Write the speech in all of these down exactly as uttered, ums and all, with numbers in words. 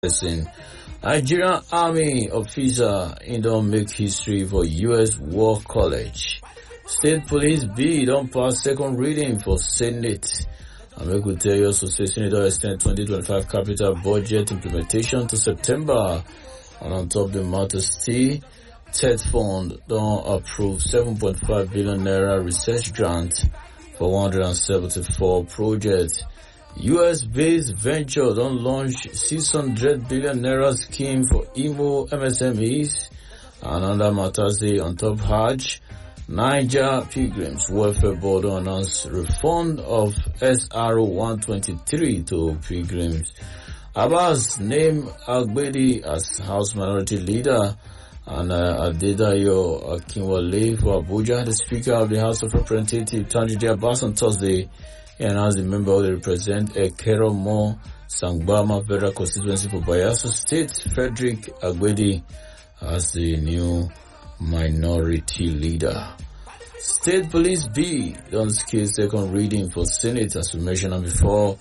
person. Nigerian Army officer in don't make history for U S War College. State Police B don't pass second reading for Senate. I make we tell you also say Senator extend twenty twenty-five capital budget implementation to September. And on top the matter still, TED Fund don't approve seven point five billion naira research grant for one hundred seventy-four projects. U S-based venture don't launch six hundred billion naira scheme for Imo M S M Es. And under matters say on top Hajj, Niger Pilgrims Welfare Board announced refund of S R O one twenty-three to pilgrims. Abbas named Agbedi as House Minority Leader, and uh, Adedayo Akinwale for Abuja. The Speaker of the House of Representatives, Tanjidi Abbas, on Thursday, he announced the member of the represent Ekeromo Sangbama Federal Constituency for Bayelsa State, Frederick Agbedi, as the new minority leader. State Police B don't scale second reading for Senate, as we mentioned before.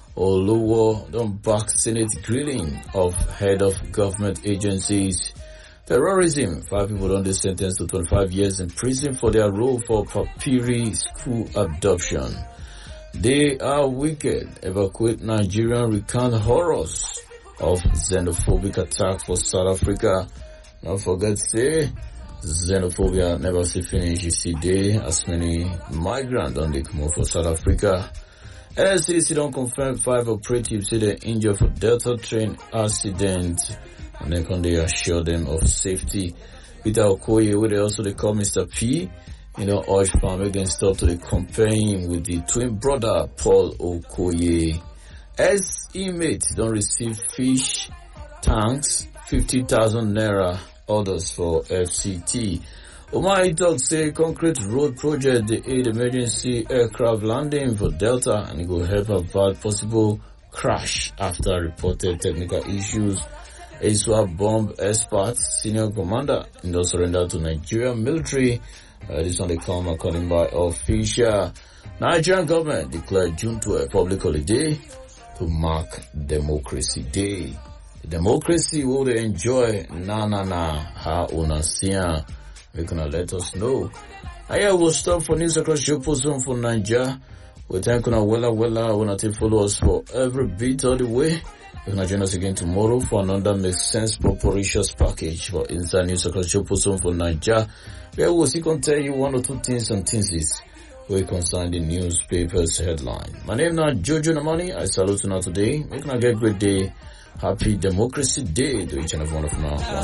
Oluwo don't back Senate grilling of head of government agencies. Terrorism, five people don't be sentenced to twenty-five years in prison for their role for Papiri school adoption. They are wicked. Evacuate Nigerian recount horrors of xenophobic attack for South Africa. Don't forget, say, xenophobia never see finish. You see, they as many migrants on the come out for South Africa. N S C D C don't confirm five operatives say they're injured for Delta train accident, and then can they assure them of safety. Peter Okoye, where they also they call Mister P, you know, urge farm against stop to the compare him with the twin brother Paul Okoye. As inmates don't receive fish tanks, fifty thousand naira orders for F C T. Omar Talk say concrete road project the aid emergency aircraft landing for Delta, and it will help avoid possible crash after reported technical issues. A swap bomb expert, senior commander, in the surrender to Nigerian military. Uh, this one they come according by official. Nigerian government declared June twelfth public holiday to mark Democracy Day. The democracy will they enjoy na na na ha unasia. We gonna let us know. I will stop for news across your position for Nigeria. We thank you wella wella. We not follow us for every bit of the way. You can join us again tomorrow for another Make Sense Proporitious package for inside news across your position for Nigeria. Where we'll see can tell you one or two things and things is we concern the newspapers headline. My name is Jojo Namani. I salute you now today. Make a great day. Happy Democracy Day to each and every one of you now.